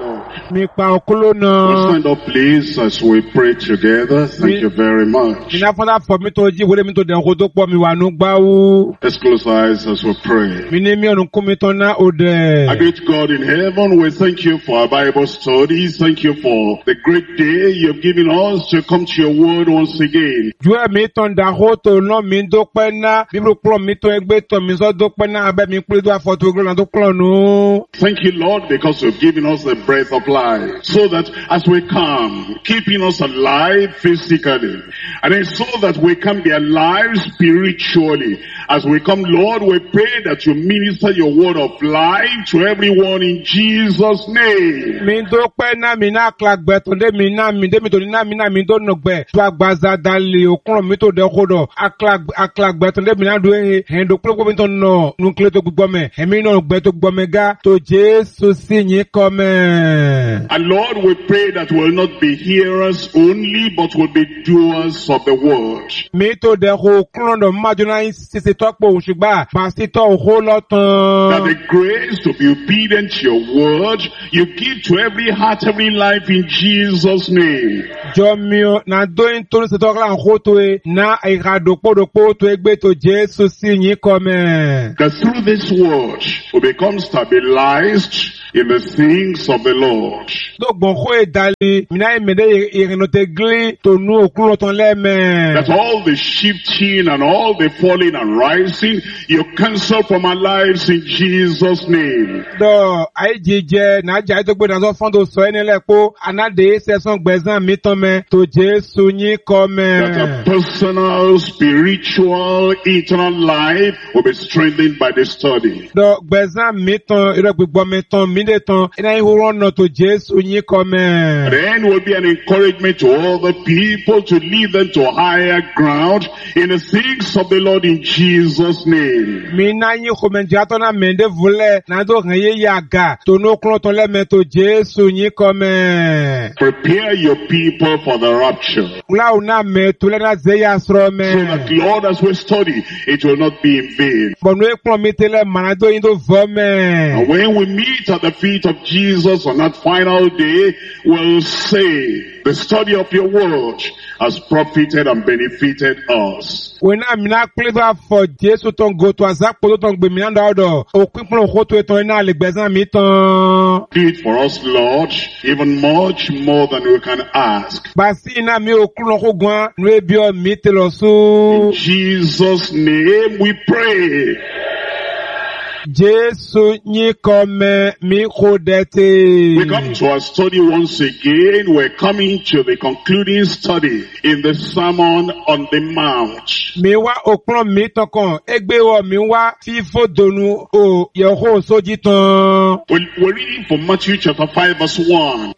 Mi pa okolo na. We'll stand up, please, as we pray together. Thank you very much. Mi na fada for mi to ji wole mi to de ko to po mi wa nu gba o. Let's close our eyes as we pray. Mi ni mi onu ko mi to na ode. Our great God in heaven, we thank you for our Bible studies. Thank you for the great day you've given us to come to your word once again. Ju mi ton da ho to lo mi do pe na Bible pro mi to egbe to mi so do pe na abe mi pe do afo to gro na to klo nu. Thank you, Lord, because you've given us the breath of life, so that as we come, keeping us alive physically, and then so that we can be alive spiritually. As we come, Lord, we pray that you minister your word of life to everyone in Jesus' name. Mi do pe na mi na klagbe to de mi na mi de mi to ni na mi do no gbe to agbaza dali okun mi to de kodo aklag to de mi na do hen do pe mi to no nuclear to gbogbo me emi no gbe to gbogbo me ga to Jesus si yin come. And Lord, we pray that we'll not be hearers only, but will be doers of the word. Mi to de ko kun do majuna si se to po usugba pastor ho lotan. That the grace to be obedient to your word, you give to every heart, every life in Jesus' name. Jo mi na do in to se to la ho to na ira do po to egbe to Jesus si yin come. That through this word we become stabilized in the things of the Lord. That all the shifting and all the falling and rising, you cancel from our lives in Jesus' name. That a personal, spiritual, eternal life will be strengthened by the study. Then will be an encouragement to all the people to lead them to higher ground in the things of the Lord in Jesus' name. Prepare your people for the rapture. So that, Lord, as we study, it will not be in vain. And when we meet at the feet of Jesus on that final day, we'll say, the study of your word has profited and benefited us. When I'm not clear for Jesus to go to Azapo to be Minando, or people who to it on do it for us, Lord, even much more than we can ask. In Jesus' name we pray. We come to our study once again. We're coming to the concluding study in the Sermon on the Mount. We're reading from Matthew chapter 5 verse 1.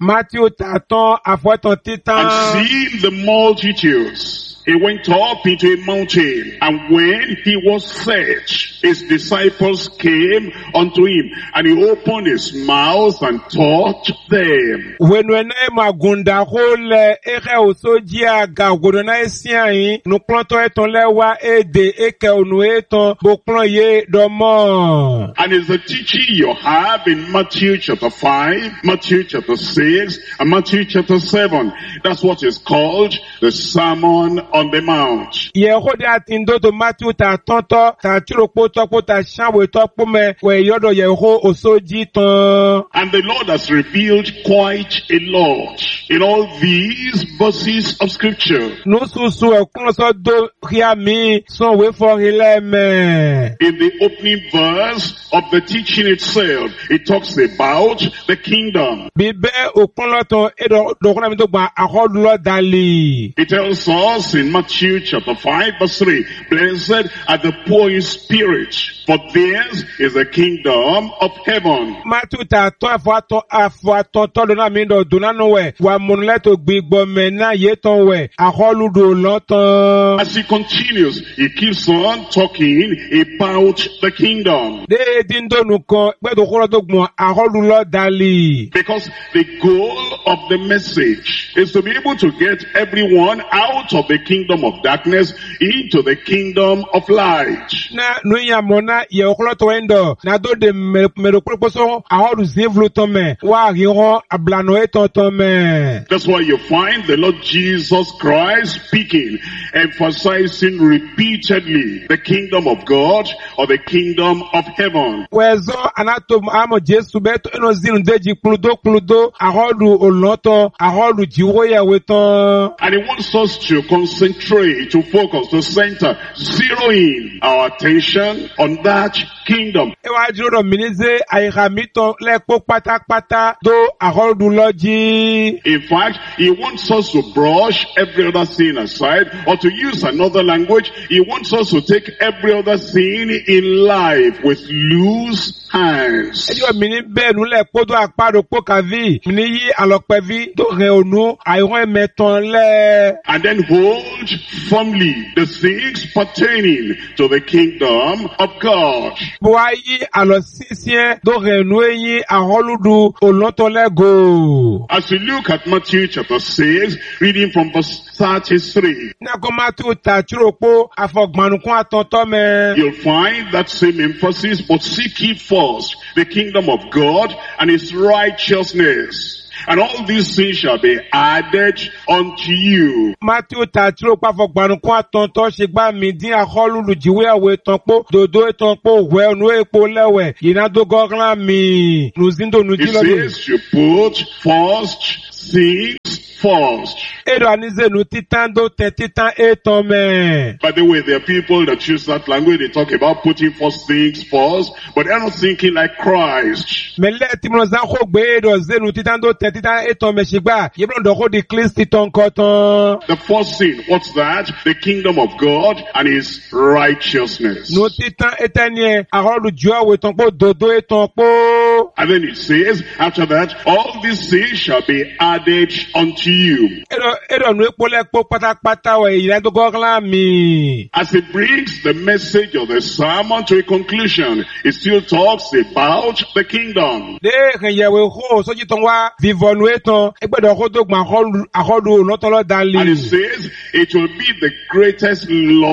And seeing the multitudes, he went up into a mountain, and when he was set, his disciples came unto him, and he opened his mouth and taught them. And it's the teaching you have in Matthew chapter 5, Matthew chapter 6, and Matthew chapter 7. That's what is called the Sermon on the Mount. And the Lord has revealed quite a lot in all these verses of scripture. In the opening verse of the teaching itself, it talks about the kingdom. It tells us in Matthew chapter 5 verse 3, blessed are the poor in spirit, for theirs is the kingdom of heaven. As he continues, he keeps on talking about the kingdom. Because the goal of the message is to be able to get everyone out of the kingdom of darkness into the kingdom of light. Na nuya mona ye okloto wendo na do de meroproposo ahodu zevlu tome wa riho ablano etotome. That's why you find the Lord Jesus Christ speaking, emphasizing repeatedly the kingdom of God or the kingdom of heaven. Wezo anatom amo Jesu beto eno zinu deji pludo ahodu oloto ahodu jiwoya weton. And he wants us to concentrate, to focus, to center, zero in our attention on that kingdom. Ewa jiro minize aihamito lekpo pata do ahodu loji. In fact, he wants us to brush every other sin aside, or to use another language, he wants us to take every other sin in life with loose hands. Ejo mini benu lekpo do akparo po kavi mini yi alopevi do reonu ayron meton le. And then hold firmly the things pertaining to the kingdom of God. Boayi alosisien do reonu yi aholudu oloto lego. As we look at Matthew chapter 6, reading from verse 33, Na komatu tachiropo afogmanukun atontome. you'll find that same emphasis, but seek ye first the kingdom of God and his righteousness, and all these things shall be added unto you. Matthew tachiropo afogmanukun atonto shigba midin aholudu jiwe awe tonpo dodo etonpo we onu epo lewe yinado goglan mi nuzindo It nujilode. says you put first things first. Edo anize nu titando te titan etome. By the way, there are people that use that language. They talk about putting first things first, but they're not thinking like Christ. Mele timno zanko gbe edo zenu titando te titan etome shigba yeblon doko di Kristi tonkoton. The first thing, what's that? The kingdom of God and his righteousness. Nu titan etenie aholu jua we tonpo dodo etonpo. And then it says, after that, all these things shall be added unto you. Edo nu epo lekpo patapata we yinado goglan mi. As it brings the message of the sermon to a conclusion, it still talks about the kingdom. De renyewe ho soji tonwa vivonu eton egbedo ho dogma aholu lotolo And it dali. says, it will be the greatest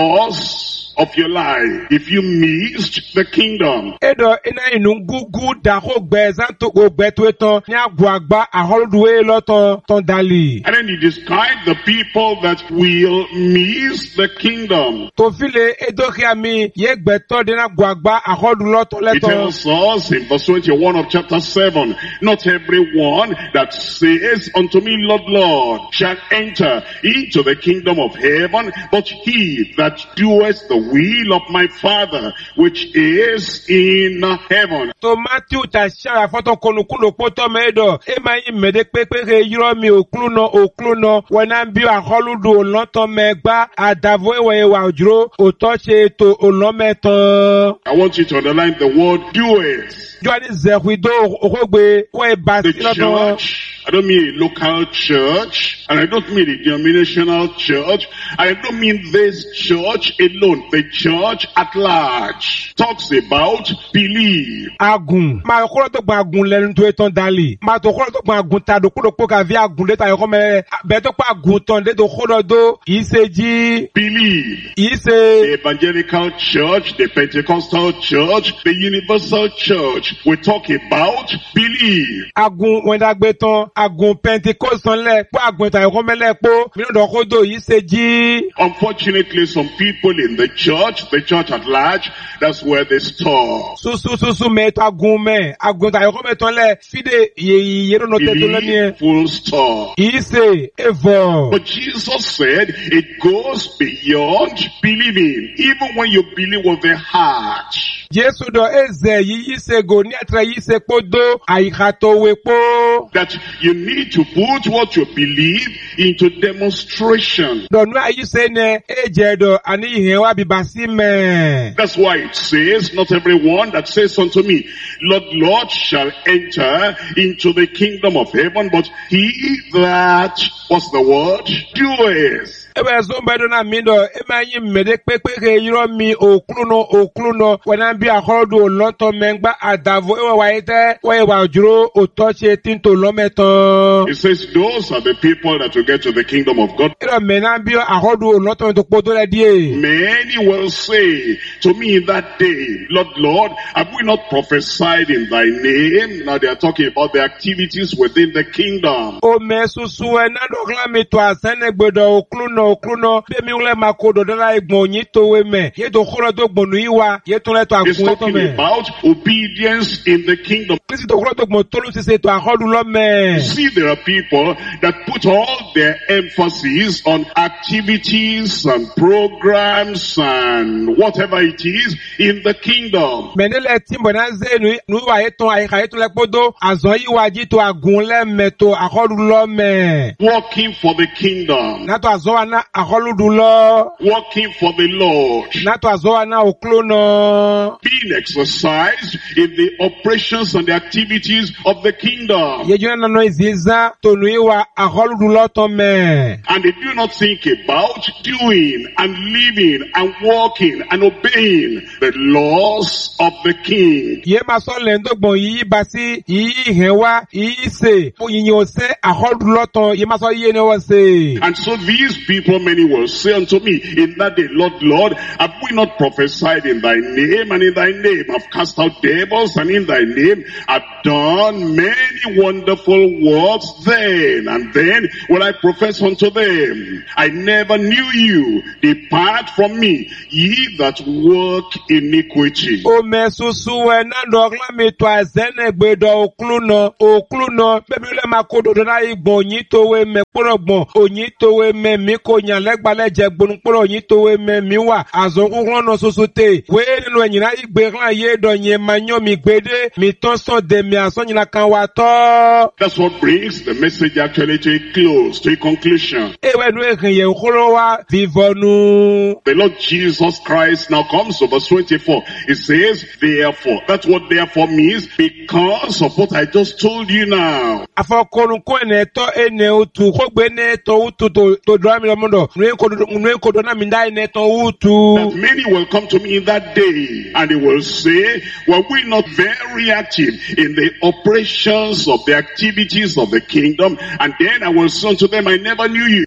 loss of your life if you missed the kingdom. Edo ina inu gugu da ho gbe zanto go gbe to eton ni agba aholu e loton ton dali. And then he described the people that will miss the kingdom. To file edo kiami ye gbe to de na agba aholu loton It leton. tells us in verse 21 of chapter 7, not everyone that says unto me, Lord, Lord, shall enter into the kingdom of heaven, but he that doeth the will of my Father, which is in heaven. To Matthew ta shara foto konukulo poto medo e ma yi mede pepe re yiro mi okluno wena bi aholu do loton megba adavo ewe wa ojuro oto se to olometon. I want you to underline the word doeth. Joani zekwido ogbe ko e The basi loton. church, I don't mean a local church, and I don't mean a denominational church, and I don't mean this church alone. The church at large talks about belief. Agun ma ko to gba agun lenu to eton dali ma to ko to gba agun ta do ko po ka vi agun de ta yo me be to pa agun ton de to ko do iseji Believe. ise The evangelical church, the Pentecostal church, the universal church, we talk about belief. agun wenda gbe ton agun Pentecost le po agun ta yo me le po mi do ko do iseji. Unfortunately, some people in the church at large, that's where they stop. Susu me to agun ta yo me ton le fide ye no te to le ni Believe, full stop. ise evo. But Jesus said it goes beyond believing, even when you believe with the heart. Jesu do eze yi ise go ni atra yi se podo aikato we po. That you need to put what you believe into demonstration. Do nu ayi se ne eje do ani ihe wa bibasi me. That's why it says, not everyone that says unto me, Lord, Lord, shall enter into the kingdom of heaven, but he that, what's the word? Doeth ebe so bedo na mi do e ma yin mede pepe ke yiro mi okluno wana bi akorodu olonto mengba adavo e wa ite wa juro otoche tinto lometon. It says those are the people that will get to the kingdom of God. Many will say to me in that day, Lord, have we not prophesied in thy name? Now they are talking about the activities within the kingdom. It's talking about obedience in the kingdom. See, there are people that put all their emphasis on activities and programs and whatever it is in the kingdom. Working for the kingdom. Working for the Lord. Being exercised in the operations and the activities of the kingdom. And they do not think about doing and living and walking and obeying the laws of the king. And so these people, many will say unto me in that day, Lord, have we not prophesied in thy name, and in thy name have cast out devils, and in thy name have done many wonderful works? Then and then will I profess unto them, I never knew you. Depart from me, ye that work iniquity. That's what brings the message actually to a close, to a conclusion. The Lord Jesus Christ now comes to verse 24. It says, therefore. That's what therefore means, because of what I just told you now. That many will come to me in that day, and they will say, were we not very active in the operations of the activities of the kingdom? And then I will say unto them, I never knew you.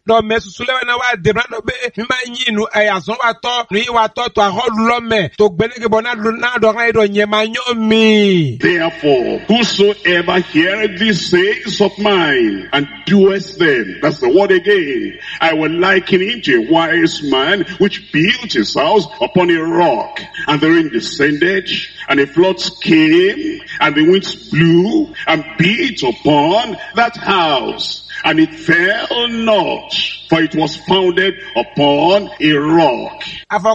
Therefore, whosoever heareth these sayings of mine and doeth them, that's the word again, I will liken him to a wise man which built his house upon a rock, and the rain descended, and the floods came, and the winds blew and beat upon that house, and it fell not, for it was founded upon a rock.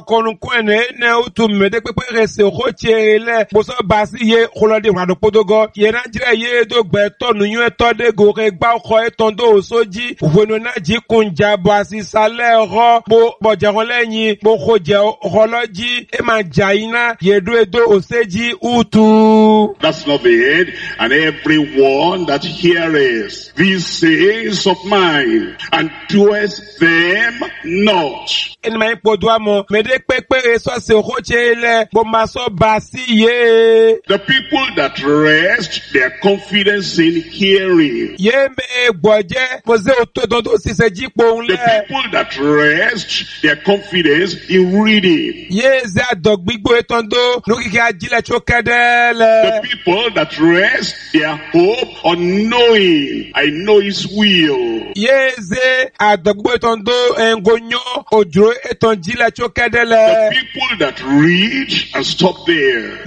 That's not the end. And everyone that heareth these sayings of mine and doeth them not. The people that rest their confidence in hearing. The people that rest their confidence in reading. The people that rest their hope on knowing, I know his will. The people that read and stop there.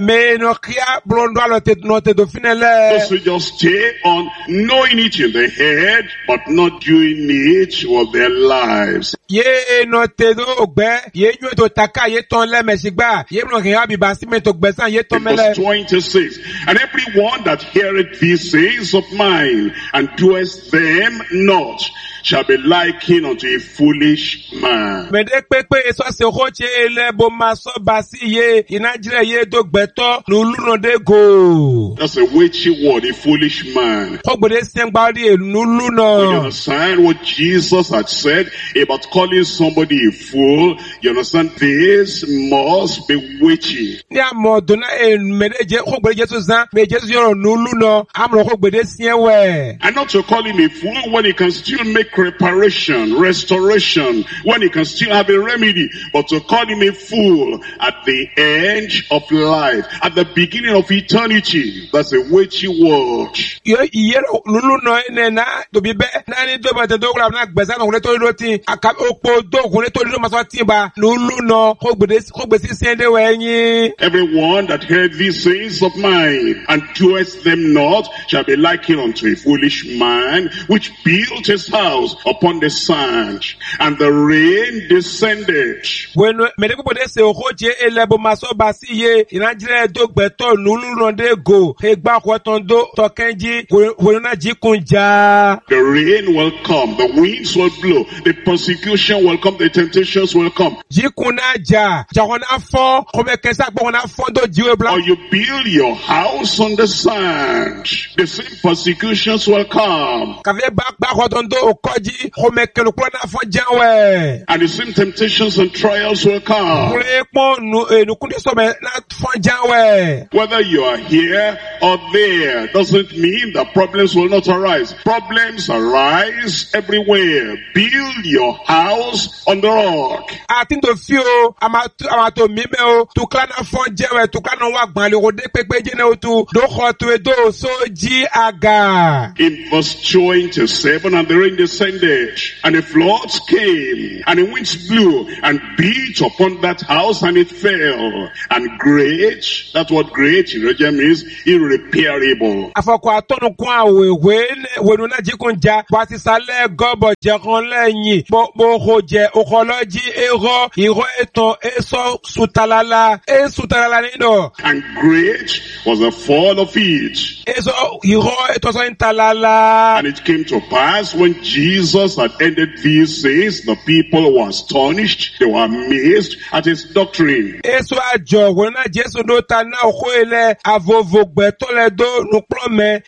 Those who just stay on knowing it in the head, but not doing it with their lives. Verse 26. And everyone that heareth these sayings of mine and doeth them not, shall be likened unto a foolish man. Mede pepe eso se hoche ele bo maso basi ye inajire ye do gbeto nulu de go. That's a witchy word, a foolish man. Hogbode sengbari nulu You no. understand what Jesus had said about calling somebody a fool? You understand? This must be witchy. Ni amodona medeje hogbode Jesu zan me Jesu yoro nulu no amro hogbode sienwe. And not to call him a fool when he can still make reparation, restoration, when he can still have a remedy, but to call him a fool at the end of life, at the beginning of eternity. That's a witchy word. Yo yero nulu no na to bibe na ni do ba te do na gbesa no to do tin aka opo do ko to do maso tin ba nulu no hogbode siende we yin. Everyone that heard these sayings of mine and doeth them not shall be likened unto a foolish man which built his house upon the sand, and the rain descended. Bueno, mede ko bode se oje elebo maso basi ye inajire do gbeto nulu no de go egba ko ton do to kenji wo na jikunja. The rain will come, the winds will blow, the persecution will come, the temptations will come. Jikuna ja jona fo ko be kesa gbo na fo do jiwe bla. Or you build your house on the sand, the same persecutions will come. Ka ve ba ko ton do okoji ko me kelo ko na fo janwe. And the same temptations and trials will come. Kule po nu kunde so me na fo janwe. Whether you are here or there doesn't mean that problems will not arise. Problems arise everywhere. Build your house on the rock. Atindo fio amato mime o tu klana fo jewe tu klana wa gban le ro de pepe je ne o tu do kho tu do so ji aga. In verse 27, and the rain descended, and the floods came, and the winds blew, and beat upon that house, and it fell. And great, that word great in Roger means irreparable. Afoko atonu kun awewe wenu na jikunja wati sale gobo je kon leyin bo hoje okoloji iro eton eso sutalala nido. And great was the fall of it. Eso iro eton so intalala. And it came to pass when Jesus had ended these sayings, the people were astonished, they were amazed at his doctrine. Eso ajo wenu na Jesu no ta na okoele avovo gbeto le do nu plome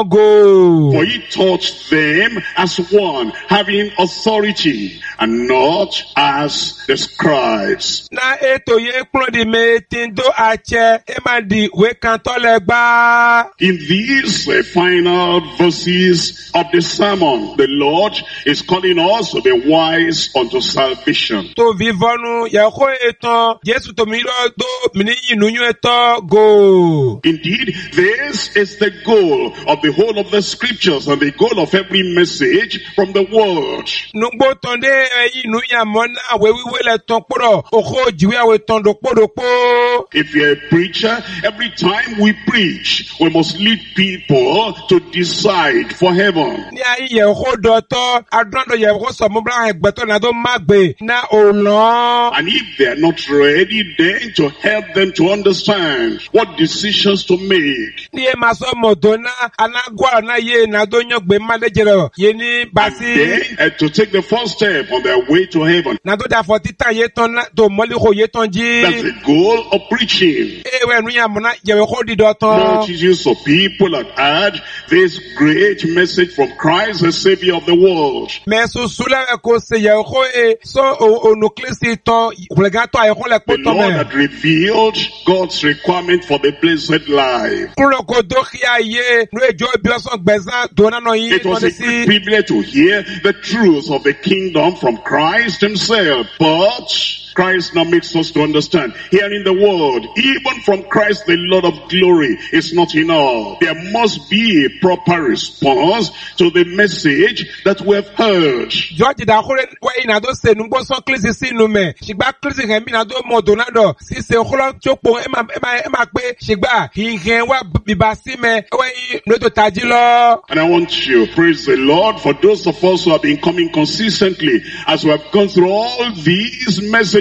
etongo. For he taught them as one, having authority, and not as the scribes. Na eto ye kplo di me tindo ache emadi we kanto le gba. In these final verses of the sermon, the Lord is calling us to be wise unto salvation. To vivonu ya ko eton Jesu to mi lo do mini yinunyu eto go. Indeed, this is the goal of the whole of the scriptures and the goal of every message from the word. Nugbo tonde yinu ya mona we le ton poro oko jiwe awe ton do po. If you're a preacher, every time we preach, we must lead people to decide for heaven. Ni ayi ye ko do to adondo ye ko so mo bla egbeto na do magbe na olon. And if they're not ready, then to help them to understand what decisions to make. Ni e maso modona anagwa na ye na do nyogbe malejero ye ni basi. And then to take the first step on their way to heaven. Na do da 40 tan ye ton to moli ko ye ton ji. That's the goal of preaching. E we nu ya mona ye ko di do ton. Multitudes of people have heard this great message from Christ, the Savior of the world. Mesu sula ko se ye ko so onuklesi ton regato ay ko le The poto Lord me. had revealed God's requirement for the blessed life. Kulo ko do khia ye nu ejo bi osan gbezan do na no yin It was to a si. great privilege to hear the truth of the kingdom from Christ himself. But Christ now makes us to understand, hearing the word, even from Christ the Lord of glory, is not enough. There must be a proper response to the message that we have heard. George da kore wa ina do se nu bo so klisi sinu me. Sigba klisi kan bi na do mo do na do. Si se kholo chopo e ma pe sigba hin wa biba si me wa yi no to taji lo. And I want you, praise the Lord, for those of us who have been coming consistently, as we have gone through all these messages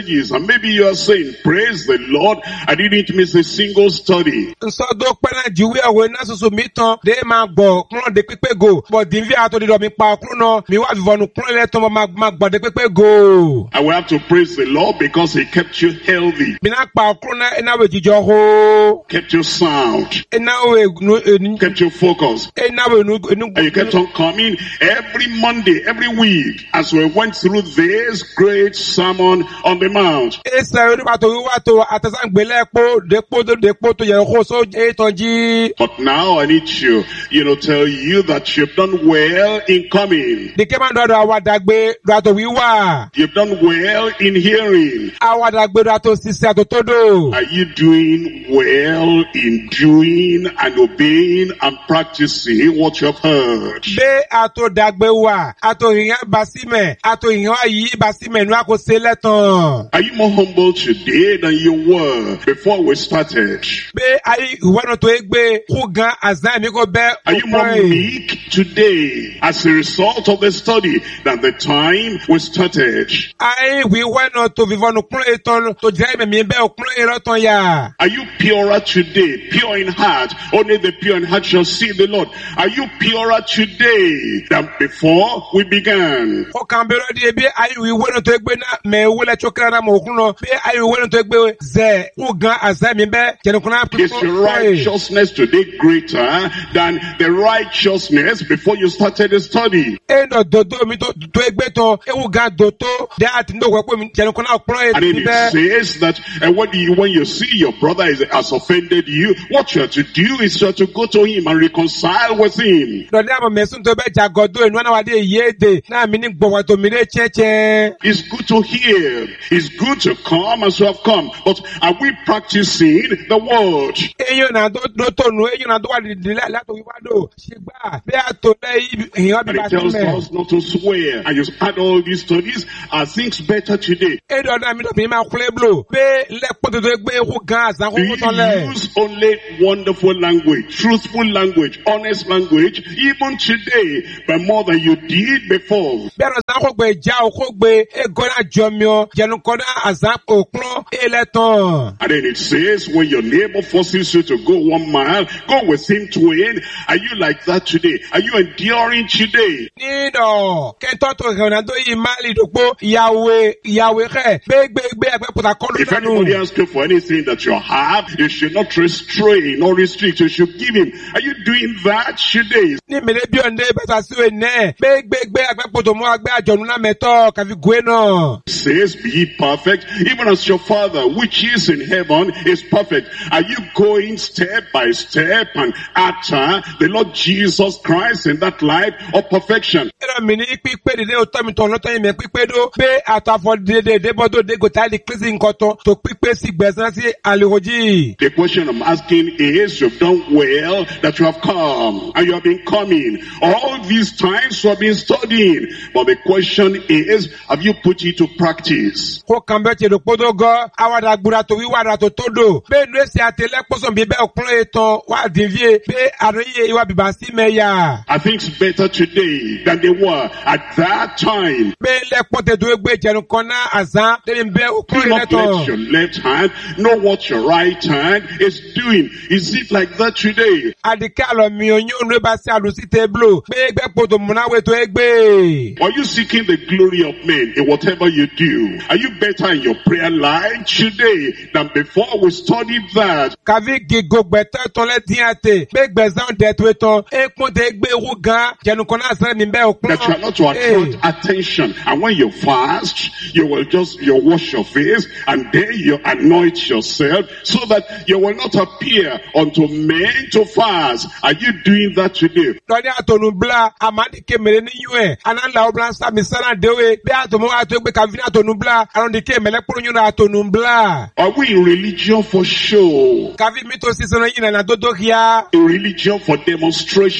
messages, and maybe you are saying, praise the Lord, I didn't miss a single study. So do pena jiwe awe na susu mi tan de ma gbo kun de pipe go but di vi ato di do mi pa kun no mi wa vivonu kun le ton ma gbo de pipe go. I will have to praise the Lord because he kept you healthy, Mi na pa kun na ena we jijo ho kept you sound, ena we kept you focused. ena we nu And you kept on coming every Monday, every week, as we went through this great sermon on the mount. esa ru ba to wi wa to atasan gbe lepo depo to ye ho so e tonji. But now I need to, tell you that you've done well in coming. De ke ma do awadagbe do to wi wa. You've done well in hearing. Awadagbe do to sisi ato todo. Are you doing well in doing and obeying and practicing what you have heard? Be ato dagbe wa, ato yan basime, ato yan ayi basime nu ako se letan. Are you more humble today than you were before we started? Be ayi wano to egbe ku gan azan mi ko be. Are you more meek today as a result of the study than the time we started? Ayi we wano to vivonu kun eton to jai me mi be okun eroton ya. Are you purer today, pure in heart? Only the pure in heart shall see the Lord. Are you purer today than before we began? O kan be ro di be ayi we wano to egbe na me wole chokra na mo kun no be ayi we wano to egbe ze ku gan azan mi be jenu kun na. Is your righteousness today greater than the righteousness before you started the study? Eno dodo mi to egbe to ewu gan doto de ati ndo we pe mi jenu kun na pro e And then mi it be. says that when you see your brother has offended you, what you have to do is you have to go to him and reconcile with him. Lọ́dẹ́ àmọ̀ mẹ́sùn tó bẹ́ jagodo inú ọ̀nà wàdí èyí èdè náà mi ní gbọ̀wọ̀ tó mi lé chẹ́chẹ́. It's good to hear. It's good to come as you have come. But are we practicing the word? Eyín náà tó tónu, eyín náà tó wà dídílẹ̀ látò wíwádò. Ṣùgbọ́n bí a tó lẹ́ ìhìn ọ̀bí And bá it sí tells mẹ́. us not to swear. And you had all these studies. Are things better today? Èdè ọ̀nà mi lọ́bìnrin máa kúlẹ̀ blò. Pé lẹ́pọ̀ tó tó gbé ewu gan àzán Do kókó tán lẹ̀. you use only wonderful language, truthful language, honest language, even today, but more than you did before? Bí ẹ̀rọ sàn kó gbé ìjà o kó gbé egó náà jọmiọ jẹnu kọ́ náà àzán òkúrọ̀ èlẹ̀ tán. And then it says, when your neighbor forces you to go 1 mile, go with him twain. Are you like that today? Are you enduring today? Nídọ̀ kẹ́tọ́ tó ìrìnà tó yí máa lè dòpó ìyàwó rẹ̀ gbégbégbé ẹgbẹ́ pọ̀tà kọlu If sánú. anybody asks you for anything that you have, you should not restrain or restrict. You should give him. Are you doing that today? Ní mèlé bí ọ̀ndẹ́ bẹ́tà sí ẹ̀ náà gbégbégbé ẹgbẹ́ pọ̀tò mọ́ agbẹ́ àjọ̀nù náà mẹ́tọ́ kàfi gbé náà. It says, be ye perfect, even as your Father, which is in heaven, is perfect. Are you going step by step and after the Lord Jesus Christ in that life of perfection? Ẹ̀rọ mi ní pípé dédé òtọ́ mi tọ̀ lọ́tọ́ yìí mẹ́ pípé dó pé àtàfọ̀ dédé débọ́dọ̀ dégò táyì kírísì nǹkan tán tó pípé sí gbẹ̀sán sí àlèkòjì. The question I'm asking is, you've done well that you have come and you have been coming. All these times you have been studying. But the question is, have you put it to practice? Kó kàn bẹ́ẹ̀ tẹ̀lé kpódó gọ́ awàdà gbúra tó wíwàdà tó tó dò. Bẹ́ẹ̀ ní èsì àtẹlẹ́ kpọ́sọ̀ bí bẹ́ẹ̀ ọ̀kúnlẹ̀ ètò wà dìvíye pé àdóyè ìwà bìbà sí mẹ́yà. Are things better today than they were at that time? Bẹ́ẹ̀ lẹ́kpọ́ tẹ̀ tó gbé jẹnu kan náà àzán lẹ́yìn bẹ́ẹ̀ Do ọ̀kúnlẹ̀ not lẹ́tọ̀. let your left hand know what your right hand is doing. Is it like that today? Àdìkẹ́ àlọ́ mi ò yóò ló bá sí àlùsí tébùlù pé gbẹ́ pọ̀tò múnáwé tó gbé. Are you seeking the glory of men in whatever you do? Are you better in your prayer life today than before we studied that? Kàfi gígo gbẹ̀tẹ́ tán lẹ́tí àtẹ̀ pé gbẹ̀sán dẹ̀ tó tán ékún tẹ̀ gbé ewu gan jẹnu kan náà sẹ́ni bẹ́ẹ̀ That you are not to attract attention. And when you fast, you wash your face and then you anoint yourself so that you will not appear unto men to fast. Are you doing that today? Lọ́dí àtọ̀nù bla àmàdí kèmèrè ní UN anáńlá ọ̀bùnà sàmì sánà déwé bí àtọ̀mọ́ àtọ̀gbé kàfin àtọ̀nù bla àrùndí kèmèrè kúrò yún àtọ̀nù bla. Are we in religion for show? Kàfin mi tó sísan yìí nànà tó tó kíá A religion for demonstration? nànà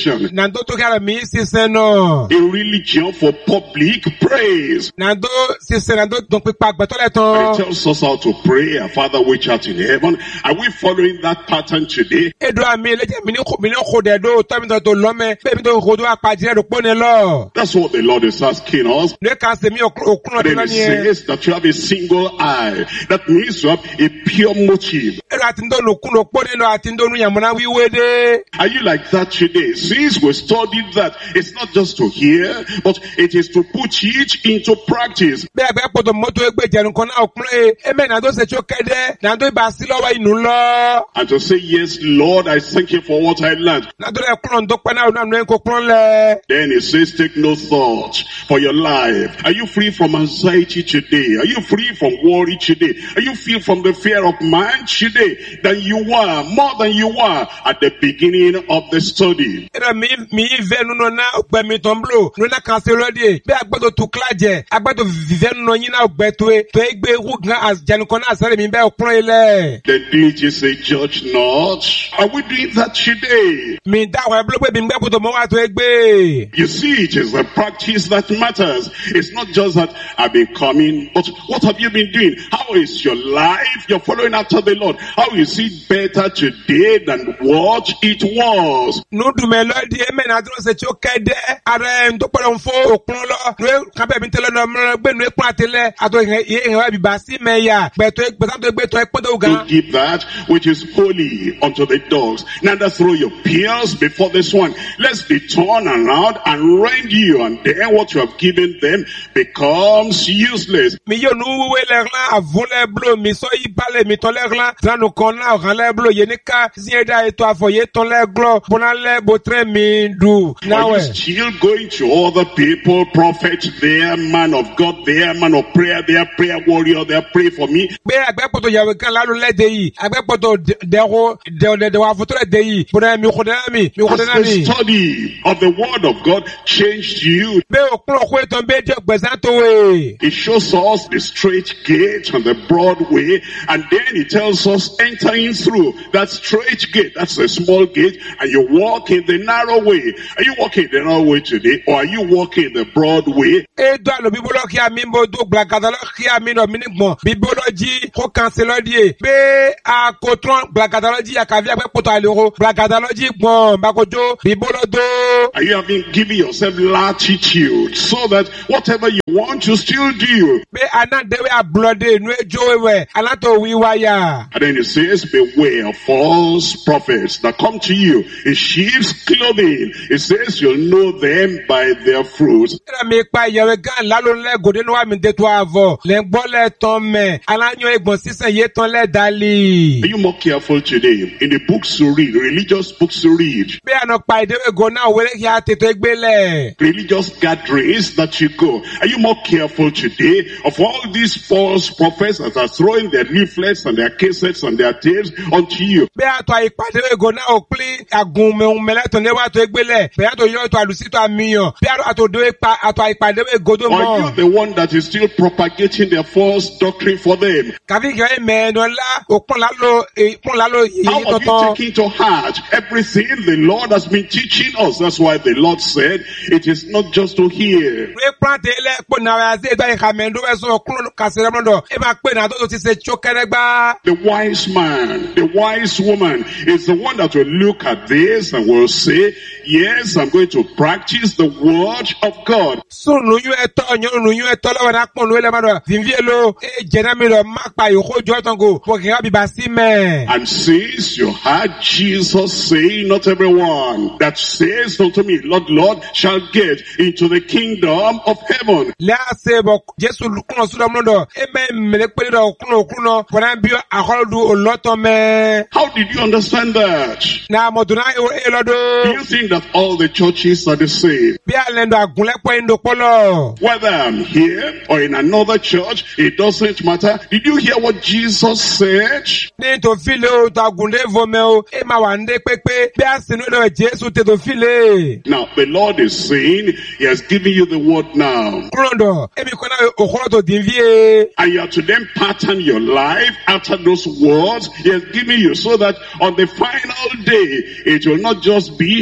Nando to kara mi sise no. A religion for public praise. Nando sise nando don pipa agbeto le ton. It tells us how to pray. Our Father which art in heaven. Are we following that pattern today? Edo ami leje mi ni khode do to mi to lo me be mi to khodo apajire do pone lo. That's what the Lord is asking us. Le kan se mi okun And then it says that you have a single eye. That means you have a pure motive. Edo atindo no kun lo pone lo atindo nu yamona wiwe de. Are you like that today? Since we studied that, it's not just to hear, but it is to put it into practice. Be agbe poto moto egbe jerun kan na okun e me na do se cho kede na do ba si lowo inu lo. And to say, yes, Lord, I thank you for what I learned. Na do le kun do pa na nu ko kun le. Then it says, take no thought for your life. Are you free from anxiety today? Are you free from worry today? Are you free from the fear of man today? Than you were, more than you were at the beginning of the study. Era mi ve nu no na ogbe mi ton blo nu na kan se lo die be agbedo tu klaje agbedo vive nu no yin na ogbe to egbe ru gan as janu kon na sare mi be okun ile. The DJ say, judge not. Are we doing that today? Mi da wa blo pe bi ngbe poto mo wa to egbe. You see, it is the practice that matters. It's not just that I've been coming, but what have you been doing? How is your life? You're following after the Lord. How is it better today than what it was? Nu du me lo di e me na do se cho kede are ndo polo nfo okun lo nu kan be mi tele no gbe nu epun atele ato yen wa bi ba si me ya gbe to egbe to epodo gan. Don't give that which is holy unto the dogs. Neither throw your peers before this one. Lest they turn around and rend you, and then what you have given them becomes useless. Mi yo nu we le ran avun le blo mi so yi bale mi ton le ran zanu kon na ran le blo ye ni ka zieda eto afoye ton le glo bona le botre mi du now. Are you still going to other people, prophet there, man of God there, man of prayer there, prayer warrior there, pray for me? Be agbe poto yawe kan lalu le de yi agbe poto de wa foto le de yi bona mi khoda mi Has the study of the word of God changed you? Be okun ko eton be de gbesan to we. It shows us the straight gate and the broad way, and then it tells us entering through that straight gate. That's a small gate, and you walk in the narrow way. Are you walking the narrow way today, or are you walking the broad way? E do lo bibolo ki ami mo do blakada lo ki ami no mi nigbon bibology ko cancel die be a kotron blakadalogy akavi agbe poto alero blakadalogy gbon bakojo bibolodo. Are you having given yourself latitude so that whatever you want to still do? Be anadewe ablode nu ejo we anato wiwaya. And then it says, beware of false prophets that come to you in sheep's clothing. It says you'll know them by their fruits. Era mi pa yewe gan lalo le gode no wa mi de to avo le gbo le ton me alanyo egbon sisan ye ton le dali. Are you more careful today in the books to read, religious books to read? Be ano pa idewe go na wele ki ateto egbele. Religious gatherings that you go. Are you more careful today of all these false prophets that are throwing their leaflets and their cassettes and their tapes onto you? Be ato ipadewe go na okli agun me mele ton le wa to egbele. Be ato yo to alusi to amiyan. Be ato do ipa ato ipadewe go do mo. Are you the one that is still propagating their false doctrine for them? Kavi yo me no la okun lalo yi How have toton. you taken to heart everything the Lord has been teaching us? That's why the Lord said it is not just to hear. We plante le po na wa se do ikamendo we so okun kasere mondo e ma pe na to ti se chokeregba. The wise man, the wise woman is the one that will look at this and will say, yes, I'm going to practice the word of God. So nu yu eto nyo nu yu eto lo na pon lo le ma do vinvie lo e jena mi lo ma pa yo ko jo ton go po ki ga bi ba si me. And since you heard Jesus say, not everyone that says unto me, Lord, Lord, shall get into the kingdom of heaven. La se bo Jesu kun su do mo do e me mele pe do kun no fona bi akolodu oloton me. How did you understand that? Na mo do na e lo Do do you think that all the churches are the same? bi alendo agunle po ndo polo. Whether I'm here or in another church, it doesn't matter. Did you hear what Jesus said? Ni to file o to agunle vo me o e ma wa nde pepe bi asinu do Jesu te to file. Now, the Lord is saying, He has given you the word now. Kurondo e mi kona okoro to dinvie. And you have to then pattern your life after those words He has given you, so that on the final day, it will not just be, I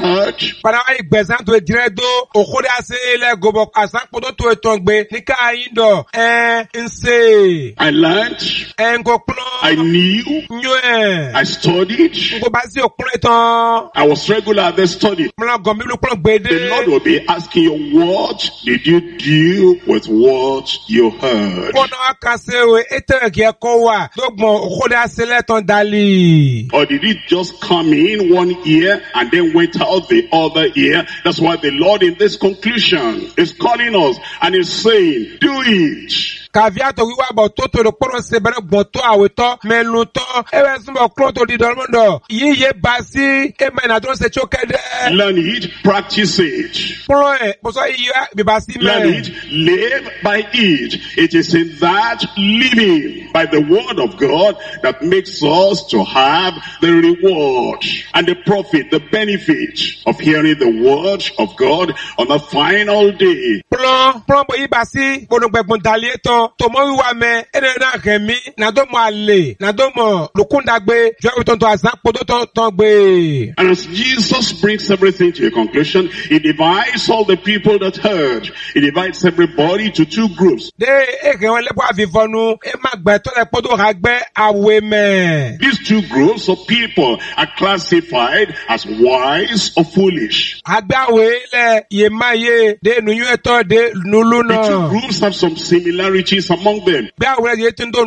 heard. Para ìgbẹ̀sán tó jẹ́ dó, òkúrẹ́ àṣẹ ilẹ̀ gòbọ̀ àṣà kótó tó ètò gbé ní káyín dọ̀, ń ṣe. I learned. Nkò kúlọ̀. I knew. Nyó I studied. Nkò bá sí òkúrẹ́ tán. I was regular at the study. Mọ̀lá gọ̀mí ló kúlọ̀ gbèdé. The Lord will be asking you, what did you do with what you heard? Kọ́nà kàṣẹ́wé ètò ẹ̀kẹ́ kọ́ wà dọ́gbọ̀n òkúrẹ́ àṣẹ lẹ́tàn dálì. Or did it just come in one ear and then went out the other ear? That's why the Lord in this conclusion is calling us and is saying, do it. Kàvíàtò wíwá bọ̀ tó tó lòpọ̀rọ̀ sẹ̀bẹ̀rẹ̀ gbọ̀n tó àwòtọ́ mẹ́nu tọ́ ẹ̀wẹ̀ súnmọ̀ kúrò tó di dọ̀lọ́mọ̀dọ̀ yíyé bá sí ẹ̀mẹ̀ ìnàdó ṣe tó kẹ́dẹ́. Learn it, practice it. Kúrò ẹ̀ bọ́sọ̀ yíyá bíbá sí Learn mẹ́. it, live by it. It is in that living by the word of God that makes us to have the reward and the profit, the benefit of hearing the word of God on the final day. Kúrò bọ̀ yí bá sí gbọ̀nùgbẹ̀gbọ̀n dàlẹ́ tán tòmọ́ wíwá mẹ́ ẹ̀rẹ́ náà rẹ̀ mí nàdọ́mọ̀ àlè nàdọ́mọ̀ lùkúndàgbé jọ́ ìtọ́ntọ́ àṣà kpọ́dọ́ tán gbé. And as Jesus brings everything to a conclusion, he divides all the people that heard. He divides everybody to two groups. De eke wọn lẹ́pọ̀ àfihànú ẹ má gbẹ tó lẹ kpọ́dọ̀ ha gbẹ àwẹ̀ mẹ́. These two groups of people are classified as wise or foolish. Àgbẹ̀ àwẹ̀ lẹ̀ yé má yé de nùyú ẹ̀tọ́ de nùlú The two náà. groups have some similarities among them. Gbẹ̀ àwẹ̀ yé tí ń tó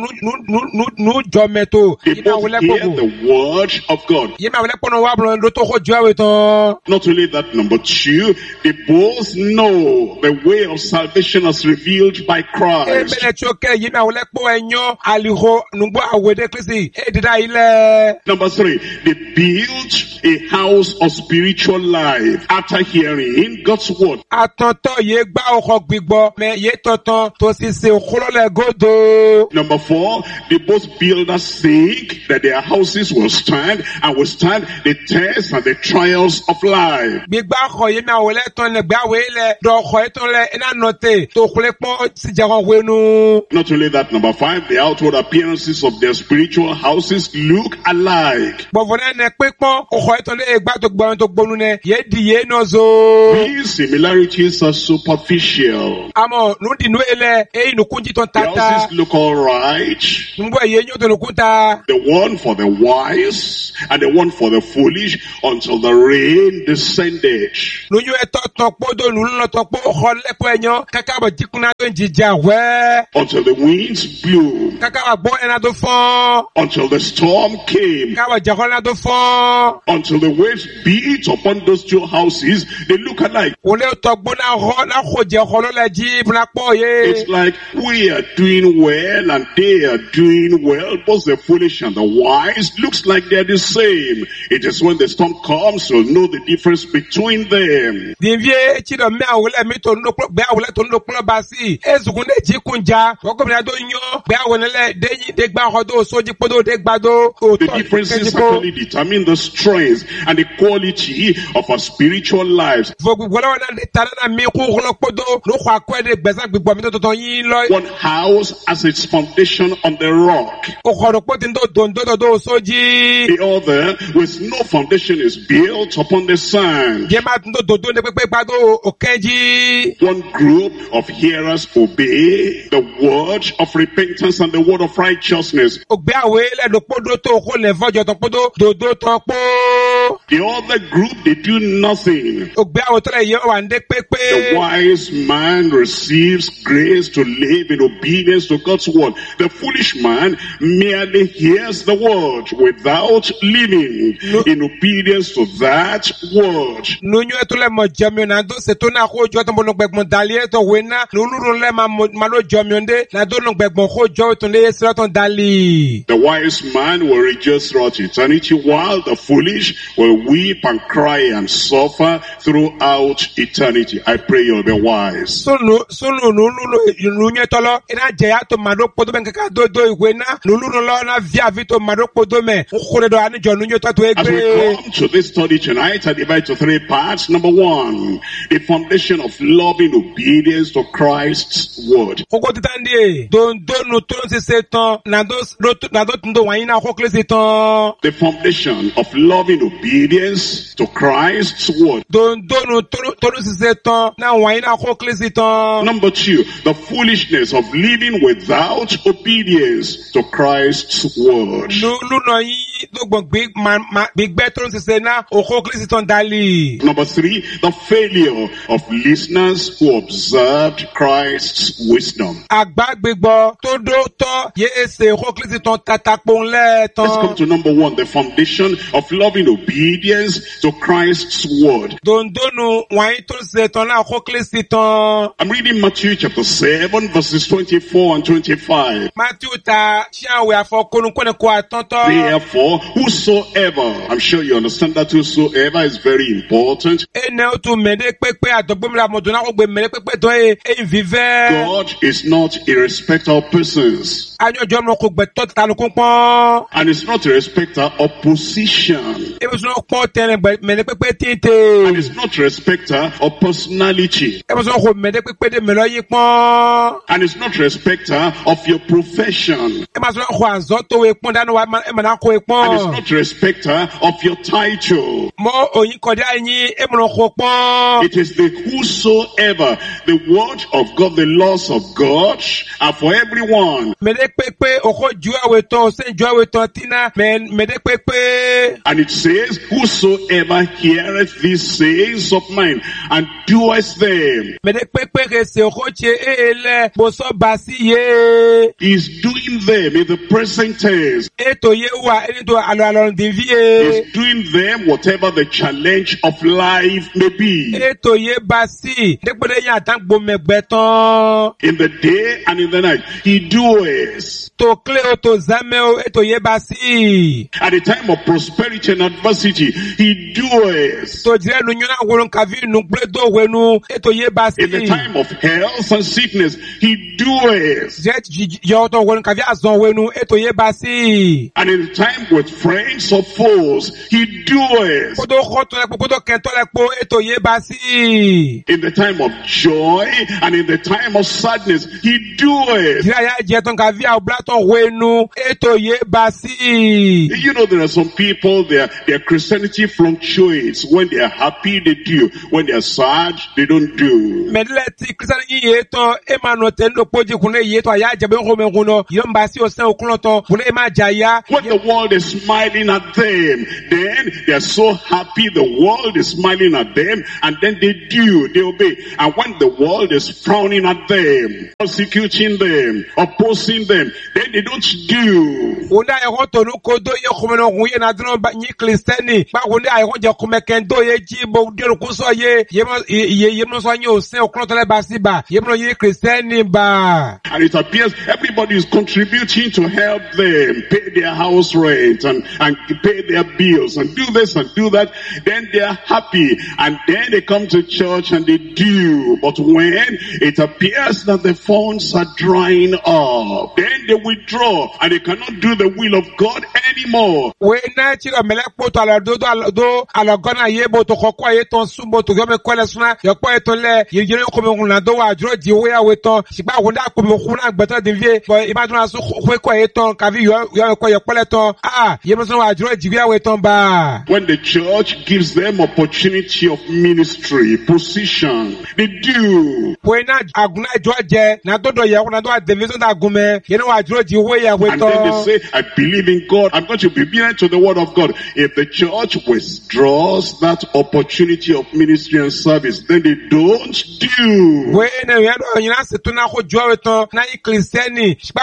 nù jọ mẹ́tò. They Yé má both wọlé hear kpọ̀kọ̀. the word of God. Yé má wọlé kpọ̀nà wà bọ̀lọ̀ ló tó kó jọ àwẹ̀ tán. Not only that, number two, they both know the way of salvation as revealed by Christ. Emene tí ó kẹ́ yé má wọlé kpọ̀ ẹ̀yọ́ àlìhó nùgbọ́ àwẹ̀ dé kristi èdìdá ilẹ̀. Number three, they built a house of spiritual life after hearing God's word. Àtọ̀tọ̀ yé gbá ọkọ̀ gbígbọ́ mẹ yé tọ̀tàn tó sì ṣe òkúrọ̀lẹ̀ gòdò. Number four, they both builders think that their houses will stand and will stand the tests and the trials of life. Gbígbá ọkọ̀ yé mi àwòlẹ̀ tán lẹ̀ gbé àwẹ̀ lẹ̀ dọ̀ ọkọ̀ yé tán lẹ̀ iná nọ̀tẹ̀ tó kulẹ̀ pọ́n sì jẹ́ wọn wẹnu. Not only that, number five, the outward appearances of their spiritual houses look alike. Bọ̀fọ̀ náà nẹ pípọ́n ọkọ̀ yé tán lẹ̀ gbá tó gbọ́n tó gbónú nẹ yé di yé nọ zo. These similarities are superficial. Àmọ́ nùdí nù ilẹ̀ èyí nùkún jí tán The tata. houses look all right. Nùgbọ́ yé nyó tó nùkún ta. The one for the wise and the one for the foolish until the rain descended. Nùyú ẹ̀tọ́ tán pọ́ dó nùlú lọ tán pọ́ ọkọ̀ lẹ́pọ̀ ẹ̀yán kákàbọ̀ jíkun náà tó ń jìjà wẹ́. Until the winds blew. Kákàbọ̀ gbọ́ ẹ̀nà tó fọ́n. Until the storm came. Kákàbọ̀ jẹ̀kọ́ náà tó fọ́n. Until the waves beat upon those two houses, they look alike. Wòlé tọgbó náà họ náà kò jẹ́ ọkọ̀ lọ́lẹ̀ jí ìbùnà pọ̀ yé. It's like we are doing well and they are doing well. Both the foolish and the wise looks like they're the same. It is when the storm comes you'll know the difference between them. Dìnvié etí dọ̀ mẹ́ àwòlẹ̀ mi tó nínú gbé àwòlẹ̀ tó nínú kúlọ̀ bá sí. Ezùkún dé jí kun já. Wọ́kọ̀bìnrin tó yán. Gbé àwòlẹ̀ déyìn dé gbá ọkọ̀ tó sójí kpọ́dọ̀ dé gbàdó. The differences actually determine the strength and the quality of our spiritual lives. Fògbùgbọ́lọ́wọ́ náà lè ta náà mi kú kúlọ̀ kpọ́dọ̀ ló kọ́ akọ́ ẹ̀dẹ̀ gbẹ̀sán gbígbọ́ mi tó tọ̀tọ̀ yín lọ. One house has its foundation on the rock. Ọkọ̀ pọ̀ tí ń tó dòndó tó sójí. The other with no foundation is built upon the sand. Jẹ́ máa tún tó dòndó ní pípé gbàdó òkèjì. One group of hearers obey the word of repentance and the word of righteousness. Ògbé àwẹ̀ lẹ́nu kpọ́dọ̀ tó kó lẹ̀ fọ́jọ́ tó kpọ́dọ̀ dòdó tó kpọ́. The other group, they do nothing. Ògbé àwẹ̀ tó lẹ̀ yẹ wà ń dé pépé. The wise man receives grace to live in obedience to God's word. The foolish man merely hears the word without living in obedience to that word. Nunyu etu le mo jamion na do se to na ko jo to mo gbẹ̀gbọ̀n dali e to we na nuluru le ma lo jamion de na do no gbẹ̀gbọ̀n ko jo to le se to dali. The wise man will rejoice throughout eternity while the foolish will weep and cry and suffer throughout eternity. I pray you'll be wise. Sunu nunyu to tolo ina jeya to mado podo ben kaka do igwe na lulu no lo na via vito mado podo me ukure do ani jonu nyo to As we come to this study tonight, I divide to 3 parts. Number 1, the foundation of loving obedience to Christ's word. koko titandi don no to se setan na do ndo wanyina ko klesetan The foundation of loving obedience to Christ's word. don no to se setan na wanyina ko klesetan. Number 2, the foolishness of living without obedience to Christ's word. Lulu no yi do big better se se na o ko klesetan dali. Number 3, the failure of listeners who observed Christ's wisdom. Agbagbegbo to do to ye ese ko klesetan tatakpon le Let's come tan. to number 1, the foundation of loving obedience to Christ's word. Don no wanyi to se tan na ko klesetan. I'm reading Matthew chapter 7 verses 24 and 25. Matthew ta chiawe afọ konu kwene kwa tonto. Therefore, whosoever, I'm sure you understand that whosoever is very important. Ene o tu mede pepe adogbomla moduna ko gbe mede pepe to e vive. God is not a respecter of persons. Anyo jo mo ko gbe to tanu kun pon. And is not a respecter of position. E so ko tene gbe mede pepe And tinte. is not a respecter of personality. E so ko mede pepe de melo yin pon. And is not a respecter of your profession. E ma so ko azo to we pon danu wa e ma na ko e And is pon. not a respecter of your title. Mo oyin ko da yin e mo ko pon. It is the whosoever, the word of God, the laws of God are for everyone. Mede pepe o ko ju awe to se ju awe to tina mede pepe. And it says, whosoever heareth these sayings of mine and doeth them, Mede pepe ke se o ko che ele bo so basi ye. is doing them in the present tense. Eto ye wa eni to alo de vie. Is doing them whatever the challenge of life may be. Eto ye basi dekpede yan tan gbo megbetan. In the day and in the night, he doeth. To kle o to zame o eto ye basi. At the time of prosperity and adversity, he doeth. To jire nu nyona wolon kavi nu gble do wenu eto ye basi. In the time of health and sickness, he doeth. Jet yo to wolon kavi azon wenu eto ye basi. And in the time with friends or foes, he doeth. Podo khoto le podo kento le po eto ye basi. In the time of joy and in the time of sadness, he doeth. Jira ya je ton kavi a blaton wenu eto ye basi. You know, there are some people, their Christianity fluctuates. When they are happy, they do. When they are sad, they don't do. Medle ti Christian ye to emano tendo poji kune ye to ya jabe ko me kuno yom basi o se o kuno to kune e ma jaya. When the world is smiling at them, then they are so happy the world is smiling at them, and then they do, they obey. And when the world is frowning at them, persecuting them, opposing them, then they don't do. Unda e ko to nu ko do ye ko me no kun ye na dino ba ni Christiani ba unda e ko je ko me ken do ye ji bo de ko so ye ye mo so nyo se o kuno to le basi ba ye mo ye Christiani ba. And it appears everybody is contributing to help them pay their house rent and pay their bills and do this and do that. Then they are happy, and then they come to church and they do. But when it appears that the funds are drying up, then they withdraw and they cannot do the will of God anymore. We na chi o mele po to ala do ala gona ye bo to ko ye ton sumbo to go me ko le suna yo ko e to le ye jere ko me na do wa jro ji we ya we ton si ba ko nda ko me ko na gbeta de vie bo i ba do na so ko ye ton ka vi yo ko ye ko le ton ye mo so wa jro ji we ton ba. When the church gives them opportunity of ministry, position, they do. We na aguna jo je na do ye ko na do de vision da gume ye no wa jro ji we ya we And then ton. they say, I believe in God. I'm going to be obedient to the word of God. If the church withdraws that opportunity of ministry and service, then they don't do. We na ya do nyina se to na ko jo we ton na i Christiani ba ko ni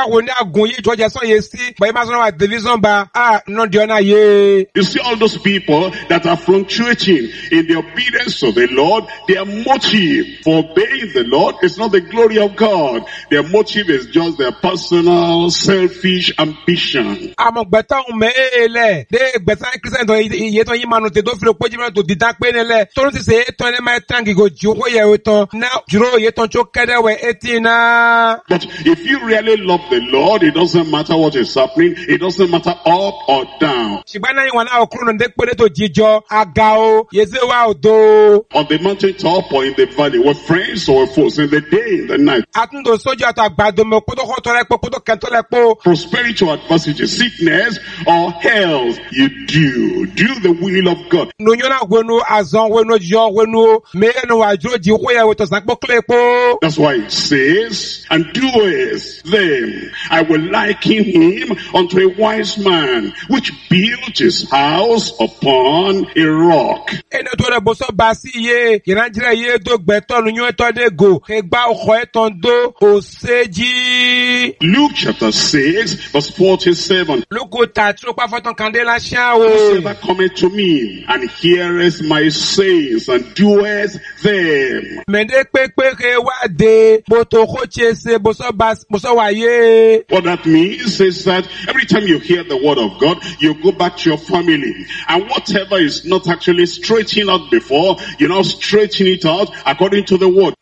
gun yìí ìjọjẹ sọ yé sí bẹ́ẹ̀ máa sọ̀rọ̀ wà division ba náà di ọ̀nà yé. You see all those people that are fluctuating in the obedience to the Lord, their motive for obeying the Lord is not the glory of God. Their motive is just their personal selfish ambition. Àmọ́ gbẹ̀tọ̀ ń mẹ́ ẹ̀ẹ́lẹ̀ dé gbẹ̀sán kírísítẹ̀ tó iye tó yín manu tè tó fi lóko jìnnà tó dídá pé nílẹ̀ tó ń ti sè é tán ní máa tán gígò jù kó yẹ o tán náà jùlọ iye tán tó kẹ́dẹ̀ wẹ̀ etí náà. But if you really love the Lord, it doesn't matter what is happening. It doesn't matter up or down. Ṣùgbọ́n náà ìwọ̀n náà òkúrò náà dé pé tó jíjọ aga o yézé wa ò do. On the mountaintop or in the valley, with friends or with foes, in the day, in the night. Àtúndò sójú àtọ̀ àgbàdo mọ̀ kótó kótó rẹ̀ pọ̀ kótó kẹ́ntó rẹ̀ pọ̀. Prosperity or adversity, sickness or health, you do the will of God. Nunyona wenu azon wenu jo wenu menu wajoji koya weto sakpo klepo. That's why it says, and doeth them. I will liken him unto a wise man, which built his house upon a rock. Ene to re boso basi ye, Nigeria ye do gbeto nunyo to de go, egba oko eton do oseji. Luke chapter 6 verse 47. Luke tatro pa foton kandela shawo. Whosoever cometh to me and heareth my sayings and doeth them. Mende pepe wa de boto koche se boso wa ye. What that means is that every time you hear the word of God, you go back to your family. And whatever is not actually straightened out before, you now straighten it out according to the word.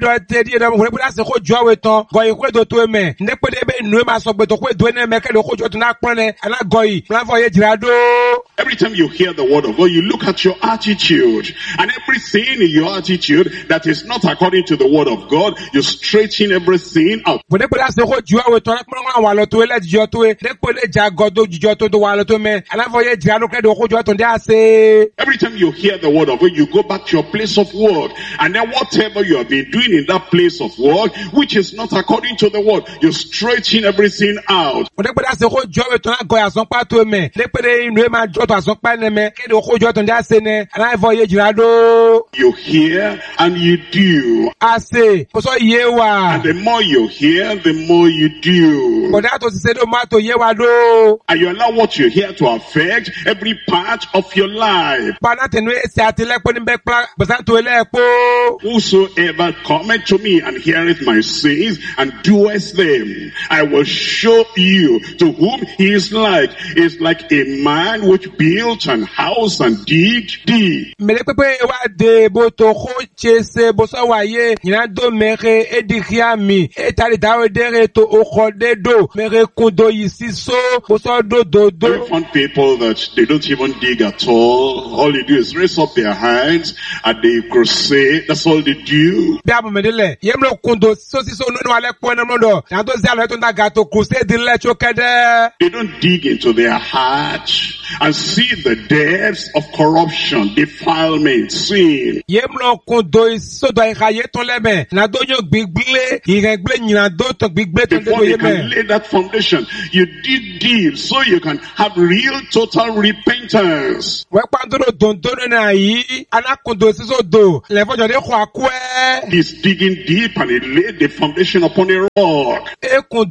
Every time you hear the word of God, you look at your attitude. And everything in your attitude that is not according to the word of God, you straighten everything out. Every time you hear the word of God, you go back to your place of work. And then whatever you have been doing in that place of work, which is not according to the word, you straighten everything out. You hear and you do. And the more you hear, the more you do. And you allow what you hear to affect every part of your life. Whosoever cometh to me and heareth my sayings and doeth them, I will show you to whom he is like. It's like a man which built an house and digged deep. Very fun people that they don't even dig at all. All they do is raise up their hands and they crusade. That's all they do. They don't dig into their heart and see the depths of corruption, defilement, sin. They Before you can lay that foundation, you dig deep so you can have real total repentance. He's digging deep and he laid the foundation upon a rock. And when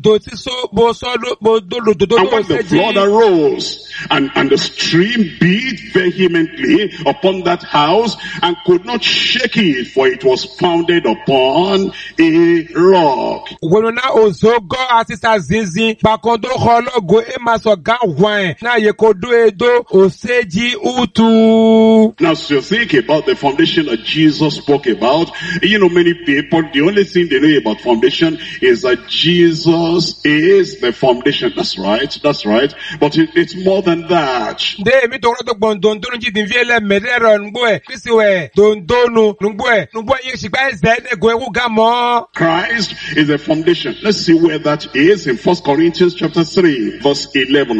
the flood arose and the stream beat vehemently upon that house and could not shake it, for it was founded upon a rock. Now, so think about the foundation that Jesus spoke about. You know, many people, the only thing they know about foundation is that Jesus is the foundation. That's right. But it's more than that. Christ is the foundation. Let's see where that is in 1 Corinthians chapter 3, verse 11.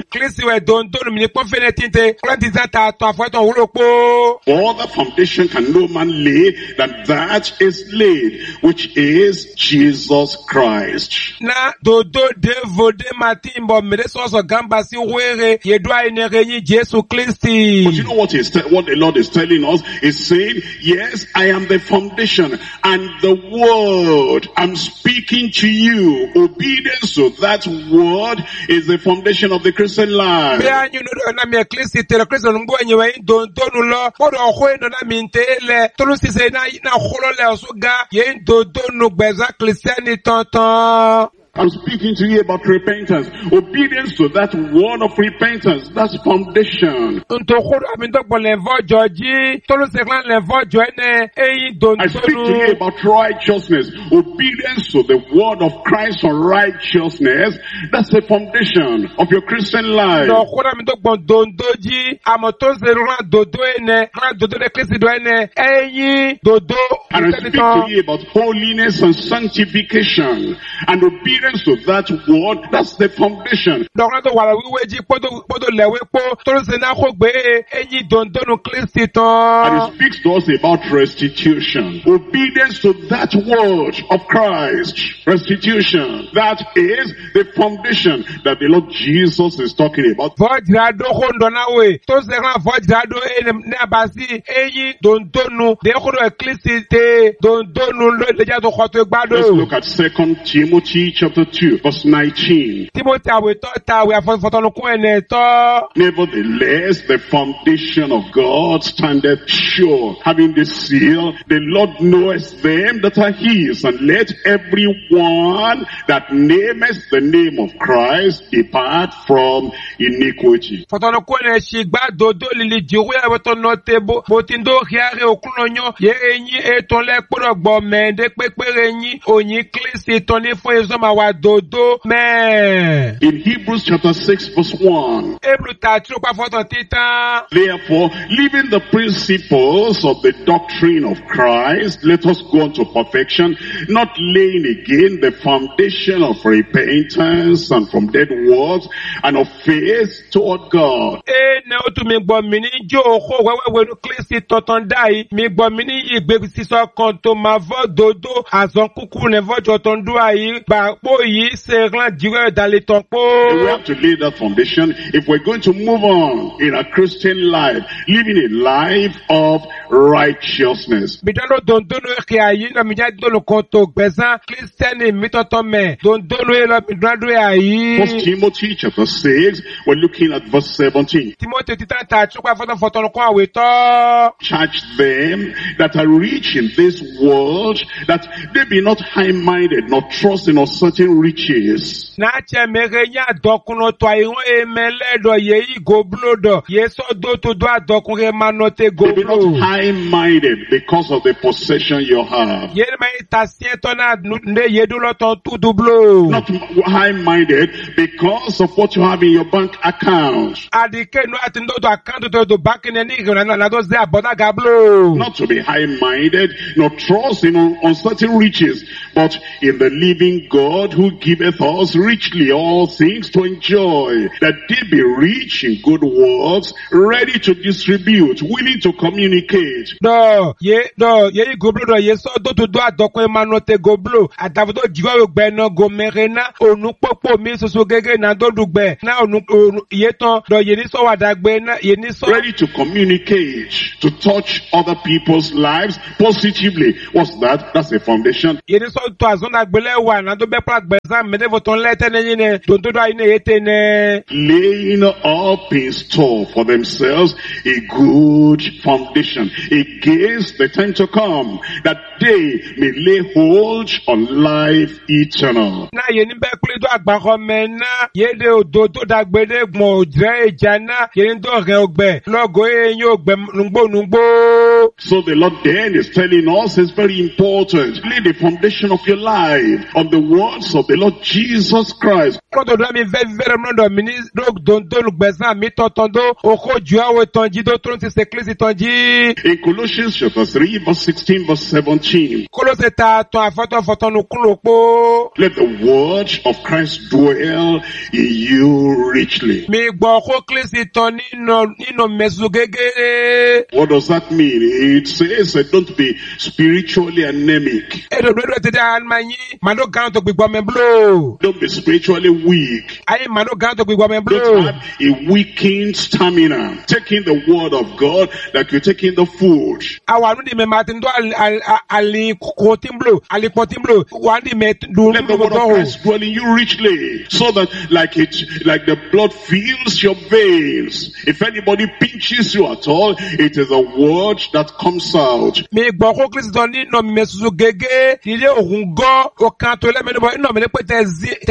For the foundation can no man lay than that is laid, which is Jesus Christ. ẹ̀yin Jésù Kristi. But you know what the Lord is telling us? He's saying, yes, I am the foundation and the word I'm speaking to you. Obedience to that word is the foundation of the Christian life. Bí a yín lórí ọ̀nà mi Kristi tẹ̀lé Kristi ọ̀nà gbọ́ ẹ̀yin wẹ̀yìn dòndónú lọ. Kódà ọ̀hún ẹ̀nà mi ń tẹ́lẹ̀. Tolú sísè náà kólọ́lẹ̀ ọ̀ṣọ́gá. Yẹn dòndónú gbẹ̀zá Kristiani tọ̀ntọ̀n. I'm speaking to you about repentance. Obedience to that word of repentance. That's foundation. I speak to you about righteousness. Obedience to the word of Christ on righteousness. That's the foundation of your Christian life. And I speak to you about holiness and sanctification. And obedience to that word, that's the foundation. And it speaks to us about restitution. Obedience to that word of Christ. Restitution. That is the foundation that the Lord Jesus is talking about. Let's look at 2 Timothy chapter 2, verse 19. Nevertheless, the foundation of God standeth sure, having the seal, the Lord knoweth them that are his, and let everyone that nameth the name of Christ depart from iniquity. In Hebrews chapter 6 verse 1. Therefore, leaving the principles of the doctrine of Christ, let us go on to perfection, not laying again the foundation of repentance and from dead works and of faith toward God. We have to lay that foundation if we're going to move on in our Christian life, living a life of righteousness. 1 Timothy chapter 6, we're looking at verse 17. Charge them that are rich in this world, that they be not high-minded, nor trust in uncertain riches. Not high-minded because of the possession you have. Not high-minded because of what you have in your bank account. Not to be high-minded, nor trust in uncertain riches, but in the living God who giveth us richly all things to enjoy, that they be rich in good works, ready to distribute, willing to communicate. Ready to communicate, to touch other people's lives positively. What's that? That's the foundation. Laying up in store for themselves a good foundation against the time to come, that they may lay hold on life eternal. So the Lord then is telling us it's very important. Lay the foundation of your life on the words of the Lord Jesus Christ. In Colossians chapter 3 verse 16 verse 17. Let the word of Christ dwell in you richly. What does that mean? it says, don't be spiritually anemic. Edo do te da manyi mano gan to gbigbo me blow. Don't be spiritually weak. Ayi mano gan to gbigbo me Don't blow. have a weakened stamina. Taking the word of God like you're taking the food. Awa nu di me matin do ali kotin blow, ali kotin blow. Wan di me do Let the word of Christ dwell in you richly, so that like the blood fills your veins. If anybody pinches you at all, it is a word that comes out. Me gbo ko Kristo ni no me susu gege ile ohun go o kan to le me no me le pe te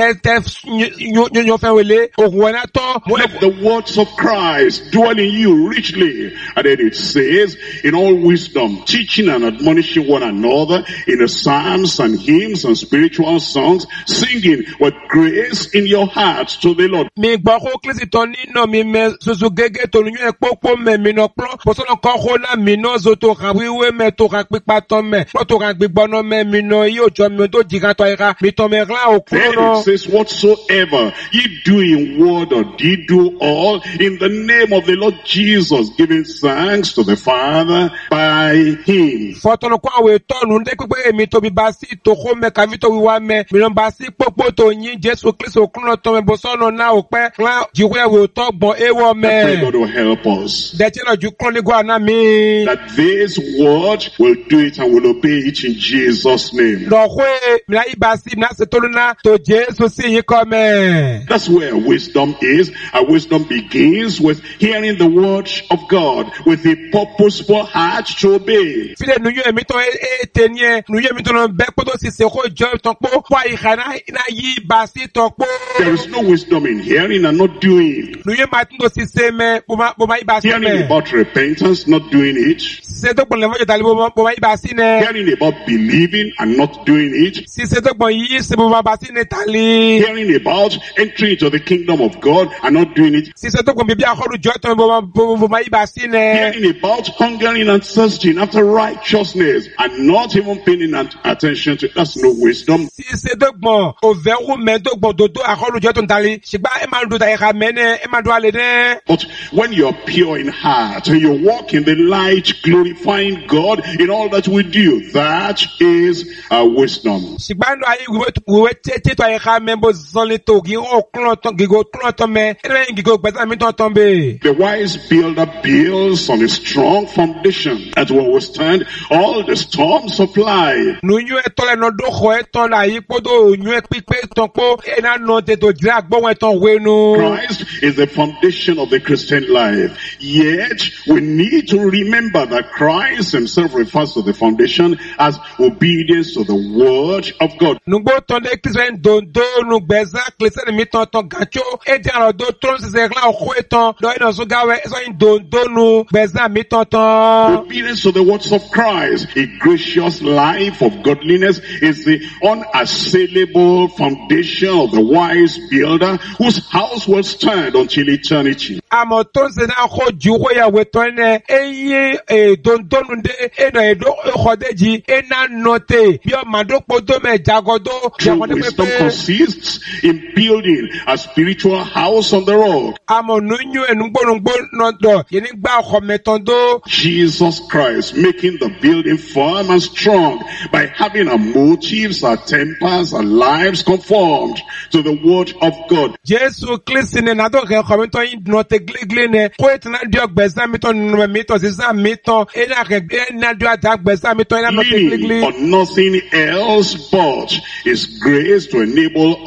yo fe wele ohun na to. Let the words of Christ dwell in you richly. And then it says, in all wisdom, teaching and admonishing one another in the psalms and hymns and spiritual songs, singing with grace in your hearts to the Lord. Me gbo ko Kristo ni no me susu gege to nu epopo me mi no plo bo so no ko ho na mi no zo to kan wiwe me to kan pipa ton me to kan gbigbo no me mi no yi ojo mi to jiga to ira mi to me ran okun Then no. it says, whatsoever ye do in word or deed, do all in the name of the Lord Jesus, giving thanks to the Father by him. Fotono kwa we tonu nde pepe mi to bi basi to ko me ka vi to wiwa me mi no basi popo to yin Jesu Kristo kun to me bo so no na ope ran jiwe we to gbon ewo Pray me. God will help us. De ti na ju kun ni gwa na mi. That this word will do it and will obey it in Jesus' name. Lo kwe mi na ibasi mi na se tolu na to Jesu si yi ko me. That's where wisdom is. Our wisdom begins with hearing the word of God with a purposeful heart to obey. File nu yo mi to tenye nu yo mi to no be po to si se ko jo ton po kwa i khana na yi basi to po. There is no wisdom in hearing and not doing. Nu yo ma tun to si se me bo ma ibasi Hearing me. about repentance, not doing it. Se to pon le mo je tali bo ma ibasi ne. Hearing about believing and not doing it. Si se to pon yi se bo ma basi ne tali. Hearing about entering into the kingdom of God and not doing it. Si se to pon bibi akolu jo ton bo ma ibasi ne. Hearing about hungering and thirsting after righteousness and not even paying attention to it. That's no wisdom. Si se to pon o veru me to pon do akolu jo ton tali. Sigba e ma do ta e ka mene e ma do ale ne. But when you're pure in heart and you walk in the light, glorifying God in all that we do, that is our wisdom. Sigba ndo ayi we te to e ka me bo zon le to gi o klon ton gi go klon ton me. E me gi go gbesa mi ton tombe. The wise builder builds on a strong foundation that will withstand all the storms of life. Nu yu e to le no do ko e ton la yi podo yu e pipe ton po e na no te to gira gbo won ton we nu. Christ is the foundation of the Christian life. Yet, we need to remember that Christ himself refers to the foundation as obedience to the word of God. Nu gbo ton de Christian don do nu gbeza Christian mi ton gancho e di aro do tron se gla o ko e ton do e no so gawe so in don do nu gbeza mi ton. Obedience to the words of Christ, a gracious life of godliness, is the unassailable foundation of the wise builder whose house will stand until eternity. Amo ton se na ko ju ko ya we ton ne eye don do nu de e no e do ko de ji e na note bi o ma do podo me jagodo True wisdom consists in building a spiritual house on the rock. Amo nu nyu enu gbo no do ye ni gba ko meton do. Jesus Christ making the building firm and strong by having our motives, our tempers, our lives conformed to the word of God. Jesu Christ ne na do ke ko meton in no te gle ne ko et na dio gbesa meton no meton se sa meton e na ke na dio ata gbesa meton na no te Leaning gle. on nothing else but his grace to enable